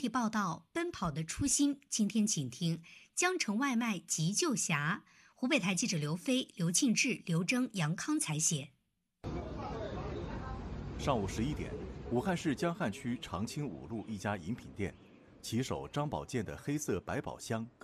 体报道《奔跑的初心》，今天请听江城外卖急救侠。湖北台记者刘飞、刘庆志、刘征、杨康采写。 上午11点，武汉市江汉区长青5路一家饮品店，骑手张宝建的黑色百宝箱